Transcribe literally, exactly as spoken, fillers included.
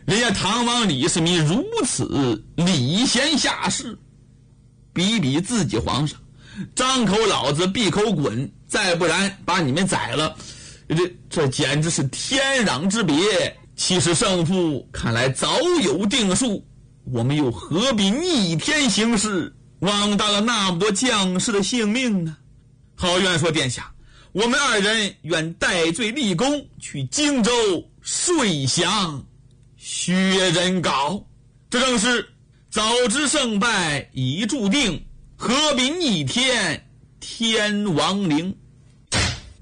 人家唐王李世民如此礼贤下士，比比自己皇上，张口老子闭口滚，再不然把你们宰了，这这简直是天壤之别。其实胜负看来早有定数，我们又何必逆天行事，枉大了那么多将士的性命呢？郝渊说，殿下，我们二人愿戴罪立功，去荆州睡降薛仁杲。这正是早知胜败已注定，何必逆天天亡灵。